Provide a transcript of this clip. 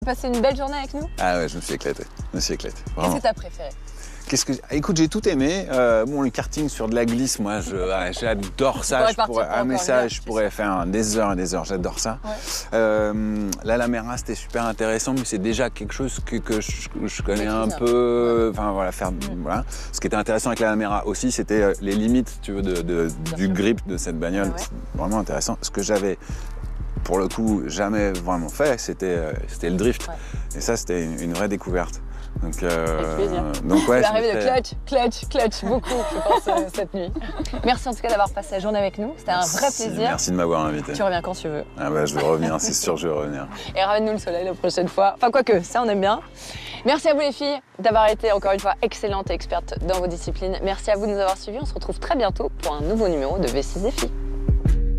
Passé une belle journée avec nous? Ah ouais, je me suis éclaté. Qu'est-ce que t'as préféré? Écoute, j'ai tout aimé. Bon, le karting sur de la glisse, moi, j'adore ça. Je pourrais faire des heures et des heures. J'adore ça. Ouais. La Mera, c'était super intéressant, mais c'est déjà quelque chose que je connais un peu. Enfin voilà, voilà. Ce qui était intéressant avec la Mera aussi, c'était les limites, tu veux, du grip de cette bagnole. Ouais. C'est vraiment intéressant. Ce que j'avais, pour le coup, jamais vraiment fait, c'était le drift. Ouais. Et ça, c'était une vraie découverte. Donc ouais, l'arrivée de clutch beaucoup, je pense, cette nuit. Merci en tout cas d'avoir passé la journée avec nous, c'était un vrai plaisir. Merci de m'avoir invité. Tu reviens quand tu veux. Ah bah je vais revenir, c'est sûr que je vais revenir. Et ramène-nous le soleil la prochaine fois. Enfin quoique, ça on aime bien. Merci à vous les filles d'avoir été encore une fois excellentes et expertes dans vos disciplines. Merci à vous de nous avoir suivis, on se retrouve très bientôt pour un nouveau numéro de V6 Défi.